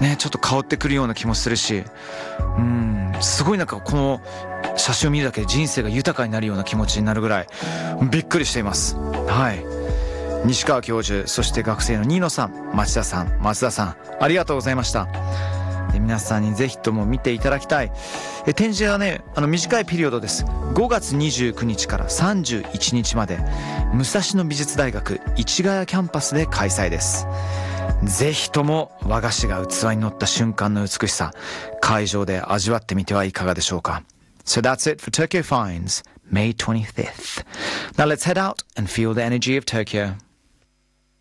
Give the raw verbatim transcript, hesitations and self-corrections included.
ね、ちょっと香ってくるような気もするし、うん、すごいなんかこの写真を見るだけで人生が豊かになるような気持ちになるぐらいびっくりしています。はい。西川教授、そして学生の新野さん、町田さん、松田さん、ありがとうございました。で、皆さんにぜひとも見ていただきたい。え展示はね、あの短いピリオドです。ごがつにじゅうくにちからさんじゅういちにちまで武蔵野美術大学市ヶ谷キャンパスで開催です。ぜひとも和菓子が器に乗った瞬間の美しさ、会場で味わってみてはいかがでしょうか。So that's it for Tokyo Finds, May twenty-fifth. Now let's head out and feel the energy of Tokyo.